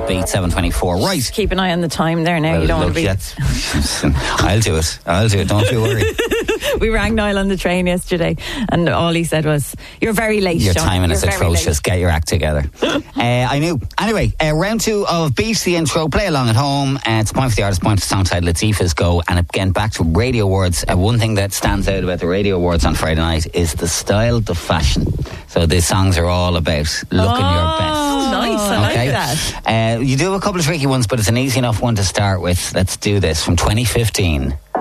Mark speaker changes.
Speaker 1: 8 beat 7:24. Right.
Speaker 2: Keep an eye on the time there now. You don't want to be.
Speaker 1: I'll do it. Don't you worry.
Speaker 2: We rang Niall on the train yesterday, and all he said was, "You're very late,
Speaker 1: Your
Speaker 2: Sean.
Speaker 1: timing is
Speaker 2: You're very
Speaker 1: atrocious.
Speaker 2: late."
Speaker 1: Get your act together. I knew. Anyway, round 2 of Beat the Intro. Play along at home. It's a point for the artist, point for Songside Latifah's Go. And again, back to Radio Awards. One thing that stands out about the Radio Awards on Friday night is the style, the fashion. So the songs are all about looking your best.
Speaker 2: Nice, I like that.
Speaker 1: You do have a couple of tricky ones, but it's an easy enough one to start with. Let's do this. From 2015.